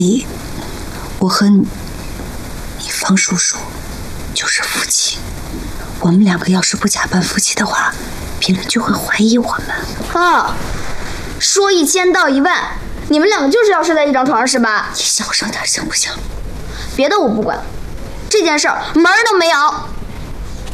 我和你方叔叔就是夫妻。我们两个要是不假扮夫妻的话，别人就会怀疑我们。 啊，说1000道1万，你们两个就是要睡在一张床上是吧？ 你小声点行不行？ 别的我不管，这件事儿门儿都没有。